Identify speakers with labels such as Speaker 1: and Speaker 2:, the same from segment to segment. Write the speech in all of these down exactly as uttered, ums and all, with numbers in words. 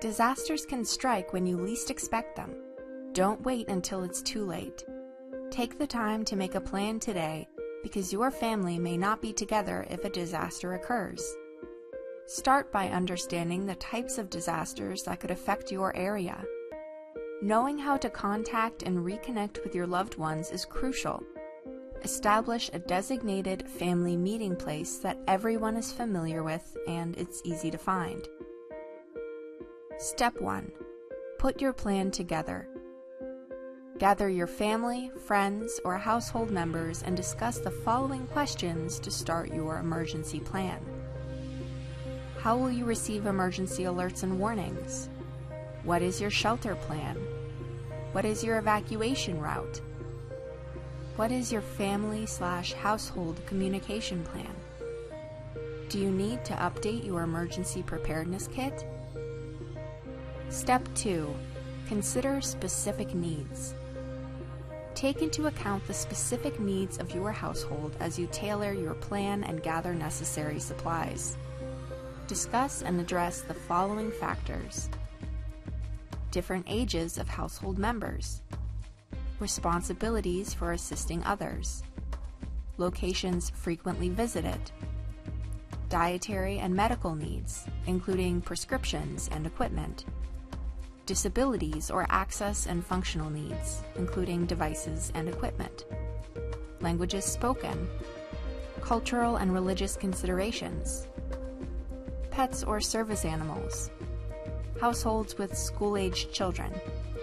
Speaker 1: Disasters can strike when you least expect them. Don't wait until it's too late. Take the time to make a plan today because your family may not be together if a disaster occurs. Start by understanding the types of disasters that could affect your area. Knowing how to contact and reconnect with your loved ones is crucial. Establish a designated family meeting place that everyone is familiar with and it's easy to find. Step one. Put your plan together. Gather your family, friends, or household members and discuss the following questions to start your emergency plan. How will you receive emergency alerts and warnings? What is your shelter plan? What is your evacuation route? What is your family slash household communication plan? Do you need to update your emergency preparedness kit? Step two. Consider specific needs. Take into account the specific needs of your household as you tailor your plan and gather necessary supplies. Discuss and address the following factors: different ages of household members, responsibilities for assisting others, locations frequently visited, dietary and medical needs, including prescriptions and equipment, disabilities or access and functional needs, including devices and equipment, languages spoken, cultural and religious considerations, pets or service animals, households with school-aged children.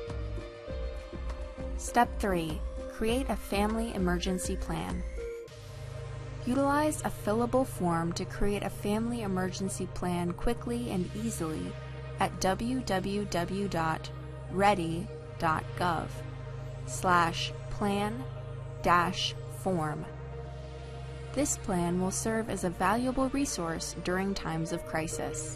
Speaker 1: Step three. Create a family emergency plan. Utilize a fillable form to create a family emergency plan quickly and easily at w w w dot ready dot gov slash plan dash form. This plan will serve as a valuable resource during times of crisis.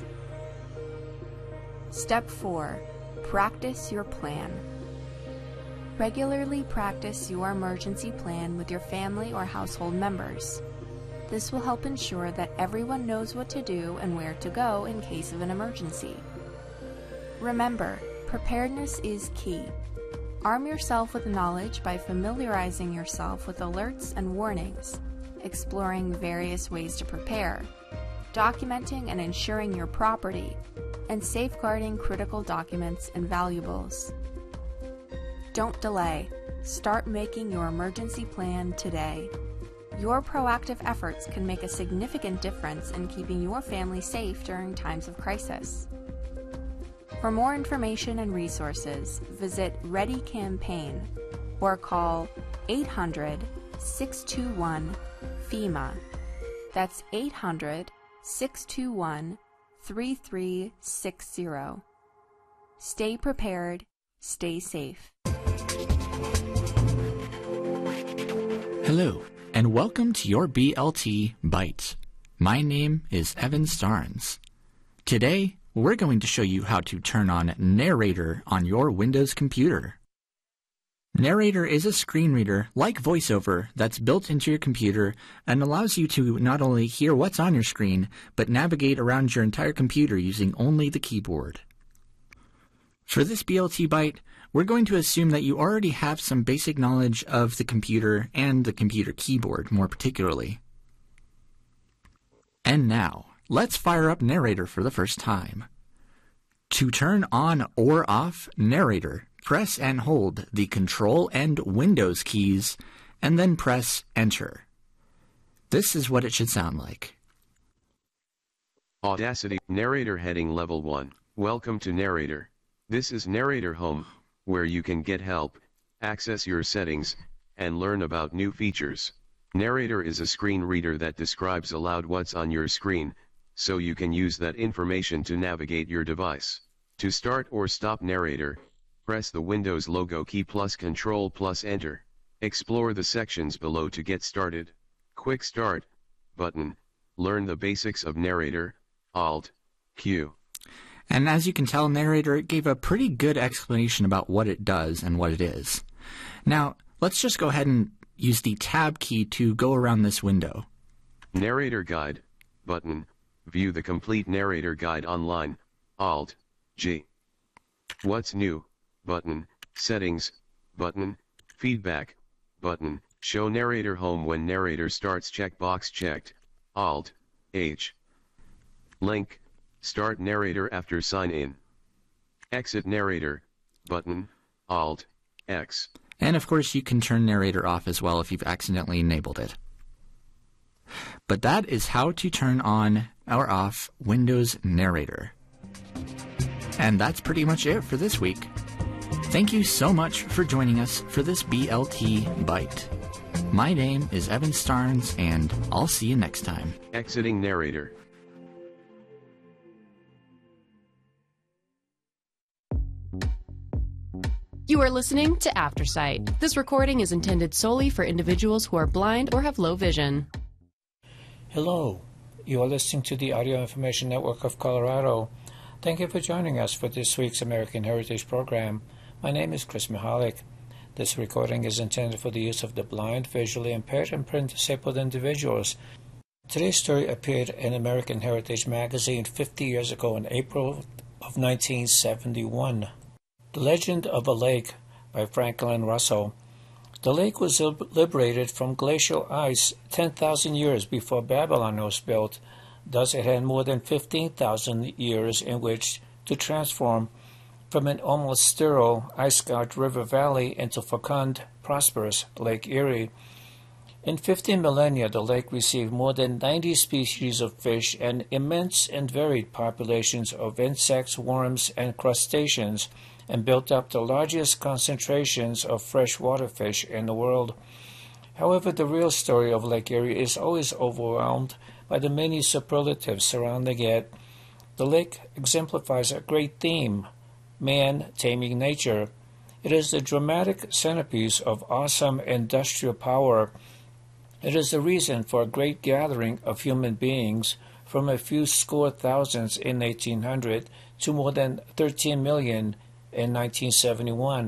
Speaker 1: Step four. Practice your plan. Regularly practice your emergency plan with your family or household members. This will help ensure that everyone knows what to do and where to go in case of an emergency. Remember, preparedness is key. Arm yourself with knowledge by familiarizing yourself with alerts and warnings, exploring various ways to prepare, documenting and ensuring your property, and safeguarding critical documents and valuables. Don't delay. Start making your emergency plan today. Your proactive efforts can make a significant difference in keeping your family safe during times of crisis. For more information and resources, visit Ready Campaign or call eight hundred, six two one, FEMA. That's eight hundred, six two one, three three six zero. Stay prepared, stay safe.
Speaker 2: Hello, and welcome to your B L T Byte. My name is Evan Starnes. Today, we're going to show you how to turn on Narrator on your Windows computer. Narrator is a screen reader like VoiceOver that's built into your computer and allows you to not only hear what's on your screen, but navigate around your entire computer using only the keyboard. For this B L T Byte, we're going to assume that you already have some basic knowledge of the computer and the computer keyboard more particularly. And now, let's fire up Narrator for the first time. To turn on or off Narrator, press and hold the Control and Windows keys, and then press Enter. This is what it should sound like.
Speaker 3: Audacity Narrator Heading Level one. Welcome to Narrator. This is Narrator Home, where you can get help, access your settings, and learn about new features. Narrator is a screen reader that describes aloud what's on your screen, so you can use that information to navigate your device. To start or stop Narrator, press the Windows logo key plus Control plus Enter. Explore the sections below to get started. Quick Start button. Learn the basics of Narrator, Alt, Q.
Speaker 2: And as you can tell, Narrator gave a pretty good explanation about what it does and what it is. Now, let's just go ahead and use the Tab key to go around this window.
Speaker 3: Narrator Guide button. View the complete Narrator Guide online, Alt, G. What's new, button, settings, button, feedback, button, show narrator home when narrator starts checkbox checked, Alt, H. Link, start narrator after sign in. Exit narrator, button, Alt, X.
Speaker 2: And of course you can turn narrator off as well if you've accidentally enabled it. But that is how to turn on or off Windows Narrator. And that's pretty much it for this week. Thank you so much for joining us for this B L T Bite. My name is Evan Starnes, and I'll see you next time.
Speaker 3: Exiting narrator.
Speaker 4: You are listening to Aftersight. This recording is intended solely for individuals who are blind or have low vision.
Speaker 5: Hello, you are listening to the Audio Information Network of Colorado. Thank you for joining us for this week's American Heritage Program. My name is Chris Mihalik. This recording is intended for the use of the blind, visually impaired, and print disabled individuals. Today's story appeared in American Heritage magazine fifty years ago in April of nineteen seventy-one. The Legend of a Lake by Franklin Russell. The lake was liberated from glacial ice ten thousand years before Babylon was built. Thus it had more than fifteen thousand years in which to transform from an almost sterile, ice-gouged river valley into fecund, prosperous Lake Erie. In fifteen millennia, the lake received more than ninety species of fish and immense and varied populations of insects, worms, and crustaceans, and built up the largest concentrations of freshwater fish in the world. However, the real story of Lake Erie is always overwhelmed by the many superlatives surrounding it. The lake exemplifies a great theme: man taming nature. It is the dramatic centerpiece of awesome industrial power. It is the reason for a great gathering of human beings, from a few score thousands in eighteen hundred to more than thirteen million in nineteen seventy-one.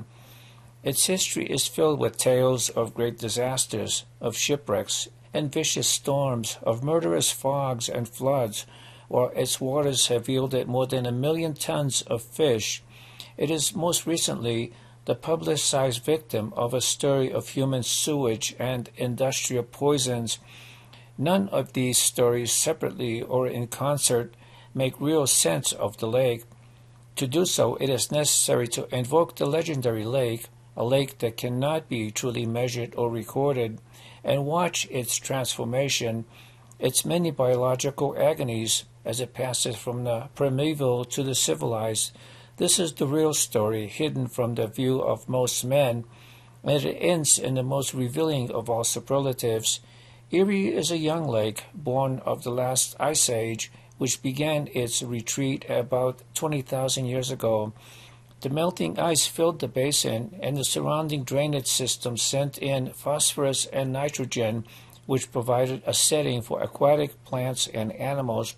Speaker 5: Its history is filled with tales of great disasters, of shipwrecks and vicious storms, of murderous fogs and floods, while its waters have yielded more than a million tons of fish. It is most recently the publicized victim of a story of human sewage and industrial poisons. None of these stories, separately or in concert, make real sense of the lake. To do so, it is necessary to invoke the legendary lake, a lake that cannot be truly measured or recorded, and watch its transformation, its many biological agonies as it passes from the primeval to the civilized. This is the real story, hidden from the view of most men, and it ends in the most revealing of all superlatives. Erie is a young lake, born of the last ice age, which began its retreat about twenty thousand years ago. The melting ice filled the basin, and the surrounding drainage system sent in phosphorus and nitrogen, which provided a setting for aquatic plants and animals.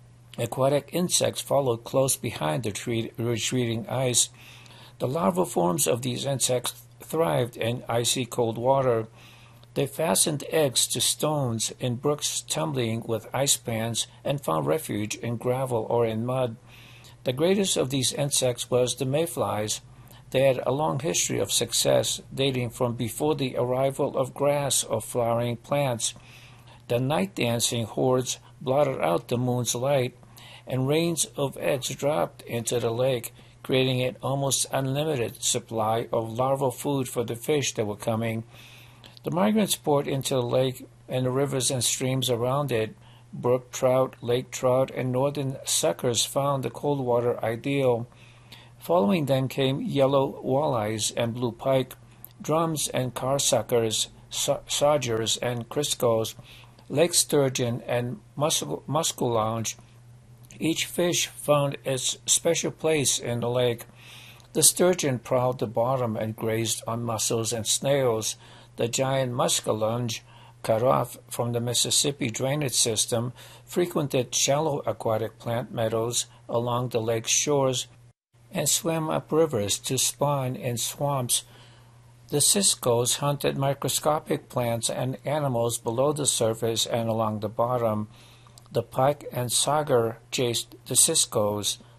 Speaker 5: Aquatic insects followed close behind the tre- retreating ice. The larval forms of these insects thrived in icy cold water. They fastened eggs to stones in brooks tumbling with ice pans and found refuge in gravel or in mud. The greatest of these insects was the mayflies. They had a long history of success, dating from before the arrival of grass or flowering plants. The night-dancing hordes blotted out the moon's light, and rains of eggs dropped into the lake, creating an almost unlimited supply of larval food for the fish that were coming. The migrants poured into the lake and the rivers and streams around it. Brook trout, lake trout, and northern suckers found the cold water ideal. Following them came yellow walleyes and blue pike, drums and car suckers, sodgers and criscos, lake sturgeon and muscle, muskellunge. Each fish found its special place in the lake. The sturgeon prowled the bottom and grazed on mussels and snails. The giant muskellunge, cut off from the Mississippi drainage system, frequented shallow aquatic plant meadows along the lake's shores and swam up rivers to spawn in swamps. The ciscos hunted microscopic plants and animals below the surface and along the bottom. The pike and sauger chased the ciscos.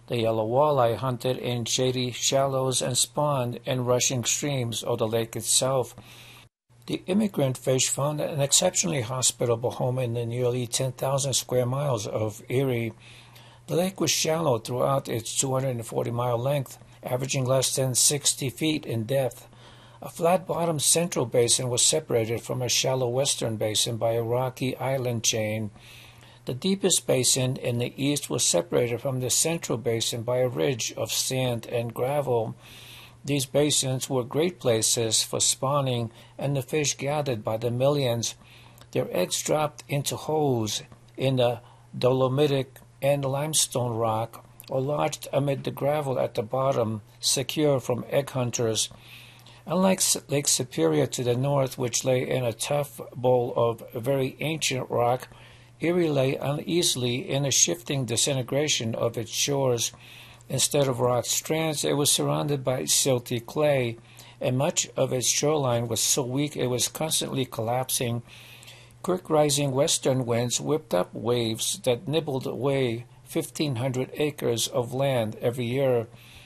Speaker 5: The yellow walleye hunted in shady shallows and spawned in rushing streams of the lake itself. The immigrant fish found an exceptionally hospitable home in the nearly ten thousand square miles of Erie. The lake was shallow throughout its two hundred forty mile length, averaging less than sixty feet in depth. A flat-bottomed central basin was separated from a shallow western basin by a rocky island chain. The deepest basin in the east was separated from the central basin by a ridge of sand and gravel. These basins were great places for spawning, and the fish gathered by the millions. Their eggs dropped into holes in the dolomitic and limestone rock, or lodged amid the gravel at the bottom, secure from egg hunters. Unlike Lake Superior to the north, which lay in a tough bowl of very ancient rock, Erie lay uneasily in a shifting disintegration of its shores. Instead of rock strands, it was surrounded by silty clay, and much of its shoreline was so weak it was constantly collapsing. Quick-rising western winds whipped up waves that nibbled away fifteen hundred acres of land every year.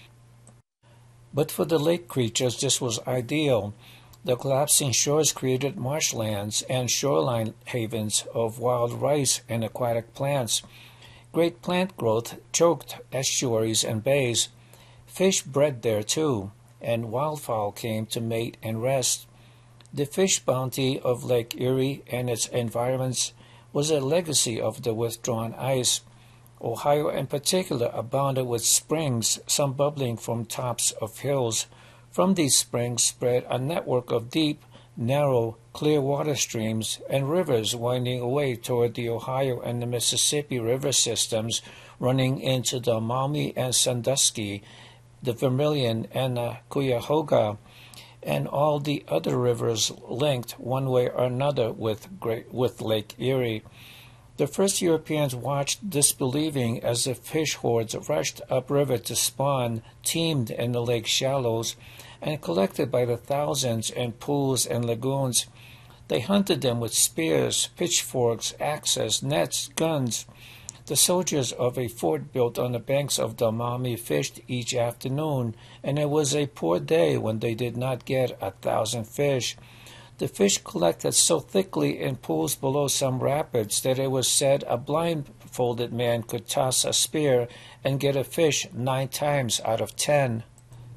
Speaker 5: But for the lake creatures, this was ideal. The collapsing shores created marshlands and shoreline havens of wild rice and aquatic plants. Great plant growth choked estuaries and bays. Fish bred there too, and wildfowl came to mate and rest. The fish bounty of Lake Erie and its environs was a legacy of the withdrawn ice. Ohio in particular abounded with springs, some bubbling from tops of hills. From these springs spread a network of deep, narrow, clear water streams and rivers winding away toward the Ohio and the Mississippi river systems, running into the Maumee and Sandusky, the Vermilion and the Cuyahoga, and all the other rivers linked one way or another with great, with Lake Erie. The first Europeans watched disbelieving as the fish hordes rushed upriver to spawn, teemed in the lake shallows, and collected by the thousands in pools and lagoons. They hunted them with spears, pitchforks, axes, nets, guns. The soldiers of a fort built on the banks of the Maumee fished each afternoon, and it was a poor day when they did not get a thousand fish. The fish collected so thickly in pools below some rapids that it was said a blindfolded man could toss a spear and get a fish nine times out of ten.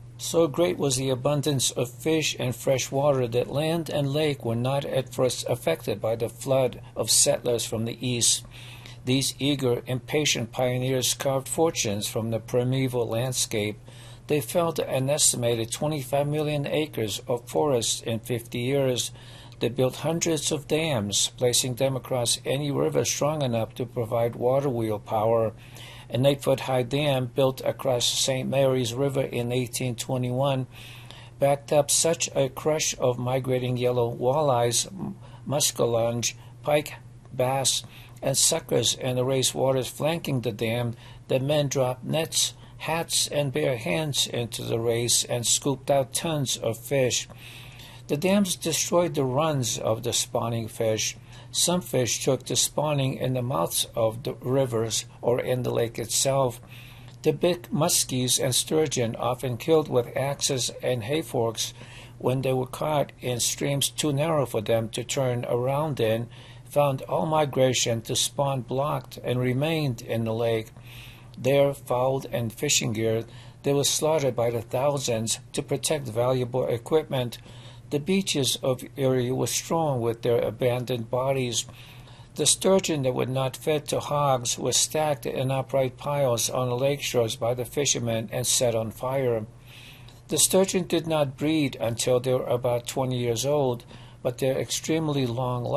Speaker 5: So great was the abundance of fish and fresh water that land and lake were not at first affected by the flood of settlers from the east. These eager, impatient pioneers carved fortunes from the primeval landscape. They felled an estimated twenty-five million acres of forests in fifty years. They built hundreds of dams, placing them across any river strong enough to provide water wheel power. An eight-foot-high dam built across Saint Mary's River in eighteen twenty-one backed up such a crush of migrating yellow walleyes, muskellunge, pike, bass, and suckers in the race waters flanking the dam that men dropped nets, hats, and bare hands into the race and scooped out tons of fish. The dams destroyed the runs of the spawning fish. Some fish took to spawning in the mouths of the rivers or in the lake itself. The big muskies and sturgeon, often killed with axes and hayforks when they were caught in streams too narrow for them to turn around in, found all migration to spawn blocked and remained in the lake. There, fouled and fishing gear, they were slaughtered by the thousands to protect valuable equipment. The beaches of Erie were strewn with their abandoned bodies. The sturgeon that would not fit to hogs was stacked in upright piles on the lake shores by the fishermen and set on fire. The sturgeon did not breed until they were about twenty years old, but their extremely long